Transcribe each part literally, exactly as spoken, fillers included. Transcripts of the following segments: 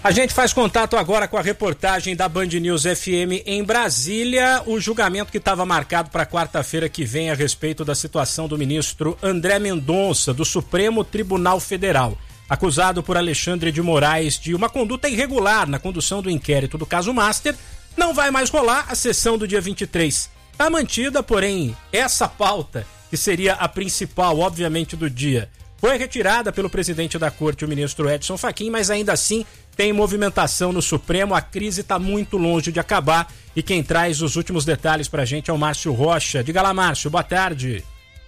A gente faz contato agora com a reportagem da Band News F M em Brasília. O julgamento que estava marcado para quarta-feira que vem a respeito da situação do ministro André Mendonça, do Supremo Tribunal Federal, acusado por Alexandre de Moraes de uma conduta irregular na condução do inquérito do caso Master, não vai mais rolar a sessão do dia vinte e três. Está mantida, porém, essa pauta, que seria a principal, obviamente, do dia, foi retirada pelo presidente da corte, o ministro Edson Fachin, mas ainda assim tem movimentação no Supremo. A crise está muito longe de acabar e quem traz os últimos detalhes para a gente é o Márcio Rocha. Diga lá, Márcio, boa tarde.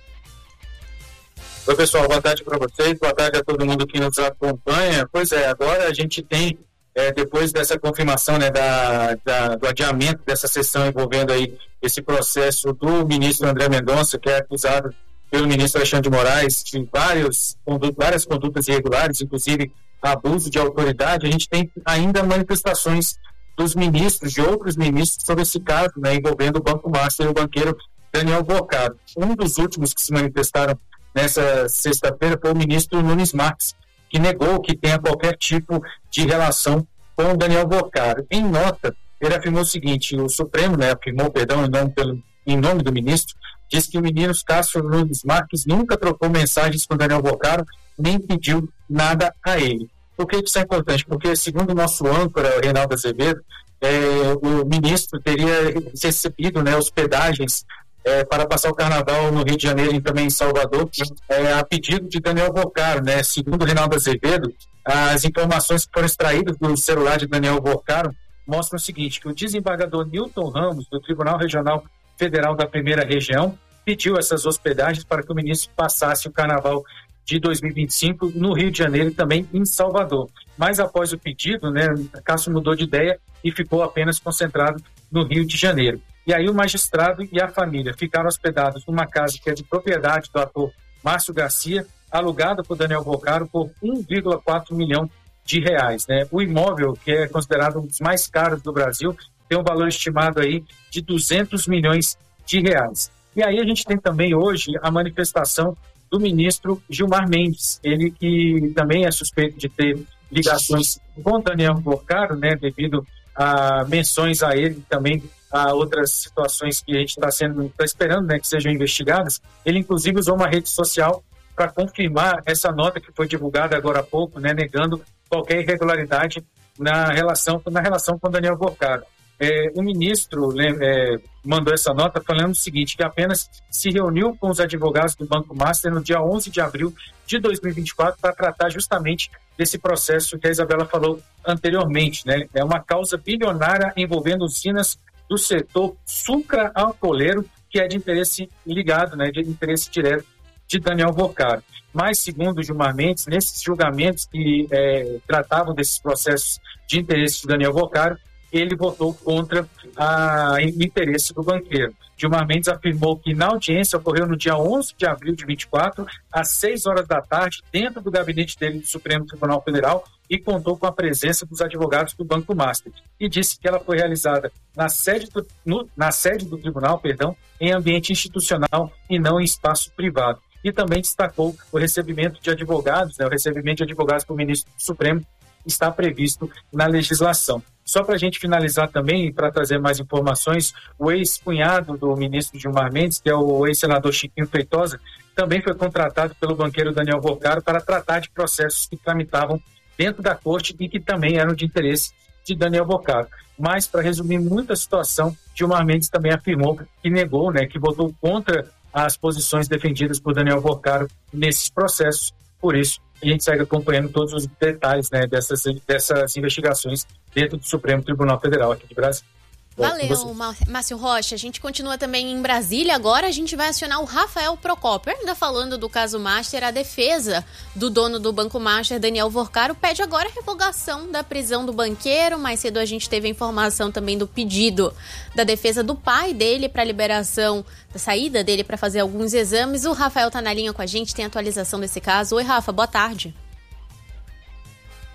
Oi, pessoal, boa tarde para vocês, boa tarde a todo mundo que nos acompanha. Pois é, agora a gente tem, é, depois dessa confirmação, né, da, da, do adiamento dessa sessão envolvendo aí esse processo do ministro André Mendonça, que é acusado pelo ministro Alexandre de Moraes de vários, várias condutas irregulares, inclusive abuso de autoridade, a gente tem ainda manifestações dos ministros, de outros ministros, sobre esse caso, né, envolvendo o Banco Master e o banqueiro Daniel Boccaro. Um dos últimos que se manifestaram nessa sexta-feira foi o ministro Nunes Marques, que negou que tenha qualquer tipo de relação com o Daniel Boccaro. Em nota, ele afirmou o seguinte: o Supremo, né, afirmou, perdão, em nome, pelo, em nome do ministro, diz que o ministro Cássio Nunes Marques nunca trocou mensagens com o Daniel Boccaro, nem pediu nada a ele. Por que isso é importante? Porque, segundo o nosso âncora, Reinaldo Azevedo, é, o ministro teria recebido, né, hospedagens é, para passar o carnaval no Rio de Janeiro e também em Salvador, é, a pedido de Daniel Boccaro, né? Segundo o Reinaldo Azevedo, as informações que foram extraídas do celular de Daniel Boccaro mostram o seguinte, que o desembargador Newton Ramos, do Tribunal Regional Federal da Primeira Região, pediu essas hospedagens para que o ministro passasse o carnaval de dois mil e vinte e cinco no Rio de Janeiro e também em Salvador. Mas após o pedido, né, Cássio mudou de ideia e ficou apenas concentrado no Rio de Janeiro. E aí o magistrado e a família ficaram hospedados numa casa que é de propriedade do ator Márcio Garcia, alugada por Daniel Boccaro por um vírgula quatro milhão de reais. Né? O imóvel, que é considerado um dos mais caros do Brasil, tem um valor estimado aí de duzentos milhões de reais. E aí a gente tem também hoje a manifestação do ministro Gilmar Mendes, ele que também é suspeito de ter ligações com Daniel Boccaro, né, devido a menções a ele, também a outras situações que a gente está sendo, tá esperando, né, que sejam investigadas. Ele inclusive usou uma rede social para confirmar essa nota que foi divulgada agora há pouco, né, negando qualquer irregularidade na relação, na relação com Daniel Boccaro. É, o ministro né, é, mandou essa nota falando o seguinte, que apenas se reuniu com os advogados do Banco Master no dia onze de abril de dois mil e vinte e quatro para tratar justamente desse processo que a Isabela falou anteriormente. Né? É uma causa bilionária envolvendo usinas do setor sucra-alcooleiro, que é de interesse ligado, né, de interesse direto de Daniel Boccaro. Mas, segundo o Gilmar Mendes, nesses julgamentos que é, tratavam desses processos de interesse de Daniel Boccaro, ele votou contra a, o interesse do banqueiro. Gilmar Mendes afirmou que na audiência ocorreu no dia onze de abril de vinte e quatro, às seis horas da tarde, dentro do gabinete dele do Supremo Tribunal Federal, e contou com a presença dos advogados do Banco Master. E disse que ela foi realizada na sede do, no, na sede do tribunal, perdão, em ambiente institucional e não em espaço privado. E também destacou o recebimento de advogados, né, o recebimento de advogados para o ministro do Supremo está previsto na legislação. Só para a gente finalizar também, para trazer mais informações, o ex-cunhado do ministro Gilmar Mendes, que é o ex-senador Chiquinho Feitosa, também foi contratado pelo banqueiro Daniel Boccaro para tratar de processos que tramitavam dentro da corte e que também eram de interesse de Daniel Boccaro. Mas, para resumir muito a situação, Gilmar Mendes também afirmou que negou, né, que votou contra as posições defendidas por Daniel Boccaro nesses processos. Por isso, a gente segue acompanhando todos os detalhes, né, dessas, dessas investigações dentro do Supremo Tribunal Federal aqui de Brasil. Valeu, Márcio Rocha. A gente continua também em Brasília. Agora a gente vai acionar o Rafael Procópio. Ainda falando do caso Master, a defesa do dono do Banco Master, Daniel Boccaro, pede agora a revogação da prisão do banqueiro. Mais cedo a gente teve a informação também do pedido da defesa do pai dele para liberação, da saída dele para fazer alguns exames. O Rafael tá na linha com a gente, tem atualização desse caso. Oi, Rafa, boa tarde.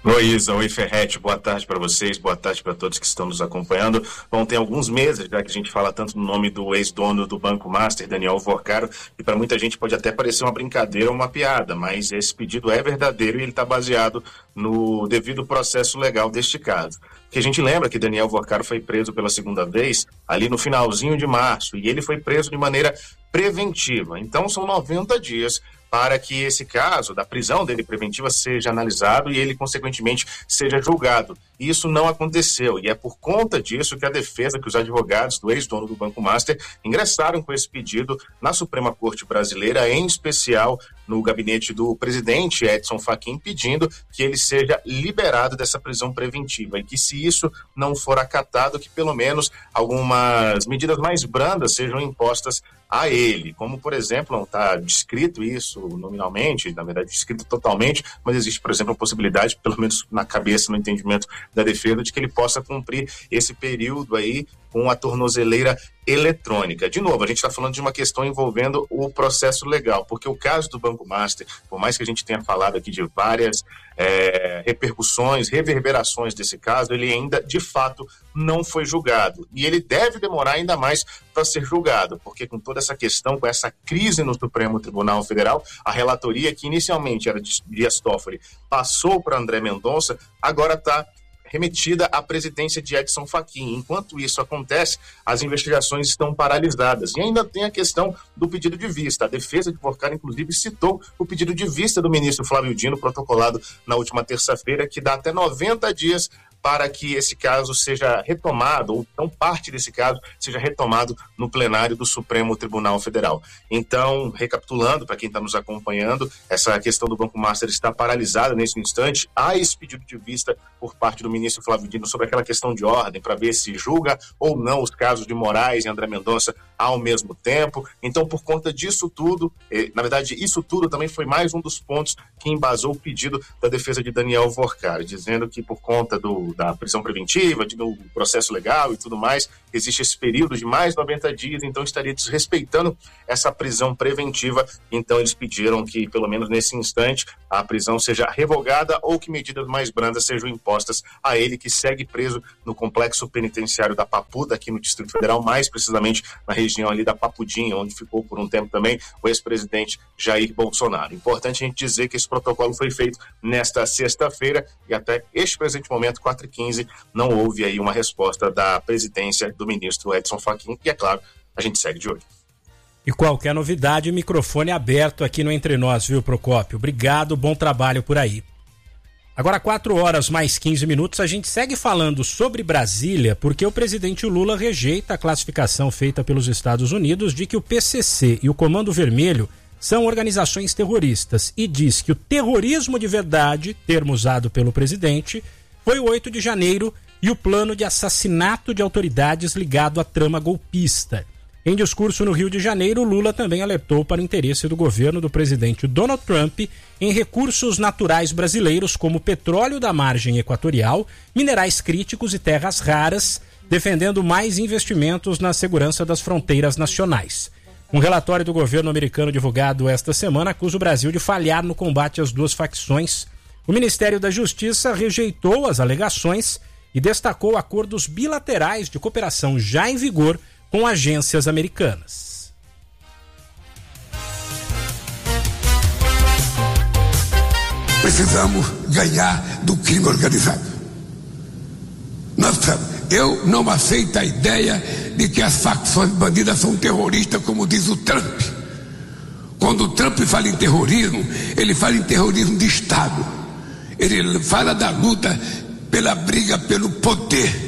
Oi, Isa, oi, Ferretti, boa tarde para vocês, boa tarde para todos que estão nos acompanhando. Bom, tem alguns meses já que a gente fala tanto no nome do ex-dono do Banco Master, Daniel Alvorcaro, e para muita gente pode até parecer uma brincadeira ou uma piada, mas esse pedido é verdadeiro e ele está baseado no devido processo legal deste caso. Porque a gente lembra que Daniel Alvorcaro foi preso pela segunda vez ali no finalzinho de março, e ele foi preso de maneira preventiva. Então são noventa dias para que esse caso da prisão dele preventiva seja analisado e ele, consequentemente, seja julgado. E isso não aconteceu, e é por conta disso que a defesa, que os advogados do ex-dono do Banco Master ingressaram com esse pedido na Suprema Corte Brasileira, em especial no gabinete do presidente Edson Fachin, pedindo que ele seja liberado dessa prisão preventiva e que, se isso não for acatado, que pelo menos algumas medidas mais brandas sejam impostas a ele, como, por exemplo, não está descrito isso nominalmente, na verdade descrito totalmente, mas existe, por exemplo, a possibilidade, pelo menos na cabeça, no entendimento da defesa, de que ele possa cumprir esse período aí com a tornozeleira eletrônica. De novo, a gente está falando de uma questão envolvendo o processo legal, porque o caso do Banco Master, por mais que a gente tenha falado aqui de várias é, repercussões, reverberações desse caso, ele ainda, de fato, não foi julgado. E ele deve demorar ainda mais para ser julgado, porque com toda essa questão, com essa crise no Supremo Tribunal Federal, a relatoria, que inicialmente era de Dias Toffoli, passou para André Mendonça, agora está remetida à presidência de Edson Fachin. Enquanto isso acontece, as investigações estão paralisadas. E ainda tem a questão do pedido de vista. A defesa de Alvorcaro, inclusive, citou o pedido de vista do ministro Flávio Dino, protocolado na última terça-feira, que dá até noventa dias para que esse caso seja retomado, ou então parte desse caso seja retomado no plenário do Supremo Tribunal Federal. Então, recapitulando, para quem está nos acompanhando, essa questão do Banco Master está paralisada nesse instante. Há esse pedido de vista por parte do ministro Flávio Dino sobre aquela questão de ordem, para ver se julga ou não os casos de Moraes e André Mendonça ao mesmo tempo. Então, por conta disso tudo, na verdade, isso tudo também foi mais um dos pontos que embasou o pedido da defesa de Daniel Alvorcaro, dizendo que por conta do da prisão preventiva, do processo legal e tudo mais, existe esse período de mais noventa dias, então estaria desrespeitando essa prisão preventiva. Então eles pediram que, pelo menos nesse instante, a prisão seja revogada ou que medidas mais brandas sejam impostas a ele, que segue preso no complexo penitenciário da Papuda, aqui no Distrito Federal, mais precisamente na região ali da Papudinha, onde ficou por um tempo também o ex-presidente Jair Bolsonaro. Importante a gente dizer que esse protocolo foi feito nesta sexta-feira e até este presente momento, quatro e quinze, não houve aí uma resposta da presidência do ministro Edson Fachin, e é claro, a gente segue de olho. E qualquer novidade, microfone aberto aqui no Entre Nós, viu, Procópio? Obrigado, bom trabalho por aí. Agora, quatro horas mais quinze minutos, a gente segue falando sobre Brasília, porque o presidente Lula rejeita a classificação feita pelos Estados Unidos de que o P C C e o Comando Vermelho são organizações terroristas e diz que o terrorismo de verdade, termo usado pelo presidente, foi o oito de janeiro e o plano de assassinato de autoridades ligado à trama golpista. Em discurso no Rio de Janeiro, Lula também alertou para o interesse do governo do presidente Donald Trump em recursos naturais brasileiros como petróleo da margem equatorial, minerais críticos e terras raras, defendendo mais investimentos na segurança das fronteiras nacionais. Um relatório do governo americano divulgado esta semana acusa o Brasil de falhar no combate às duas facções. O Ministério da Justiça rejeitou as alegações e destacou acordos bilaterais de cooperação já em vigor com agências americanas. Precisamos ganhar do crime organizado. Nós precisamos. Eu não aceito a ideia de que as facções bandidas são terroristas, como diz o Trump. Quando o Trump fala em terrorismo, ele fala em terrorismo de Estado. Ele fala da luta pela briga pelo poder.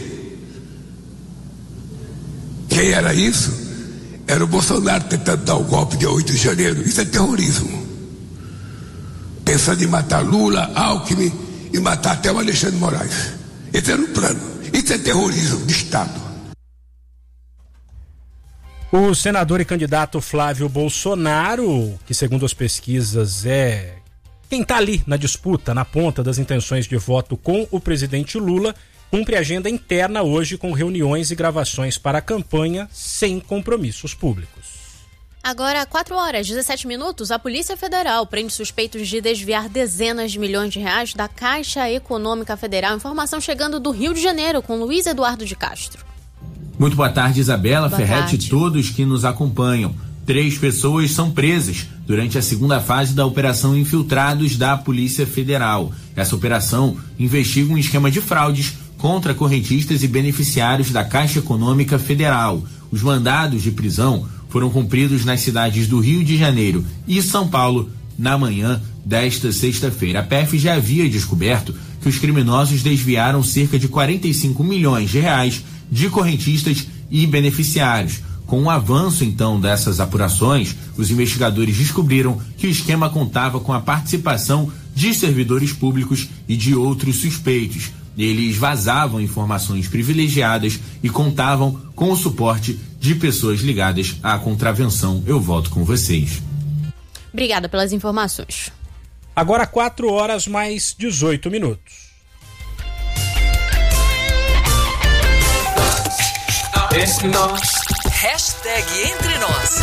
Quem era isso? Era o Bolsonaro tentando dar o golpe de oito de janeiro. Isso é terrorismo. Pensando em matar Lula, Alckmin e matar até o Alexandre de Moraes. Esse era o plano. Isso é terrorismo de Estado. O senador e candidato Flávio Bolsonaro, que segundo as pesquisas é quem está ali na disputa, na ponta das intenções de voto com o presidente Lula, cumpre agenda interna hoje com reuniões e gravações para a campanha sem compromissos públicos. Agora, quatro horas, dezessete minutos, a Polícia Federal prende suspeitos de desviar dezenas de milhões de reais da Caixa Econômica Federal. Informação chegando do Rio de Janeiro, com Luiz Eduardo de Castro. Muito boa tarde, Isabela, boa Ferretti tarde. e todos que nos acompanham. Três pessoas são presas durante a segunda fase da Operação Infiltrados da Polícia Federal. Essa operação investiga um esquema de fraudes contra correntistas e beneficiários da Caixa Econômica Federal. Os mandados de prisão foram cumpridos nas cidades do Rio de Janeiro e São Paulo na manhã desta sexta-feira. A P F já havia descoberto que os criminosos desviaram cerca de quarenta e cinco milhões de reais de correntistas e beneficiários. Com o avanço, então, dessas apurações, os investigadores descobriram que o esquema contava com a participação de servidores públicos e de outros suspeitos. Eles vazavam informações privilegiadas e contavam com o suporte de pessoas ligadas à contravenção. Eu volto com vocês. Obrigada pelas informações. Agora quatro horas mais dezoito minutos. Entre nós. Hashtag Entre Nós.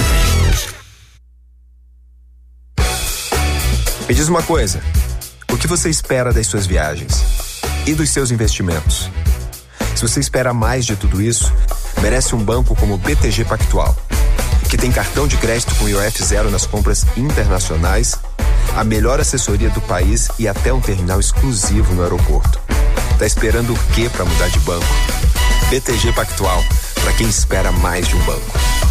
Me diz uma coisa, o que você espera das suas viagens? E dos seus investimentos? Se você espera mais de tudo isso, merece um banco como o B T G Pactual, que tem cartão de crédito com I O F zero nas compras internacionais, a melhor assessoria do país e até um terminal exclusivo no aeroporto. Tá esperando o quê para mudar de banco? B T G Pactual, para quem espera mais de um banco.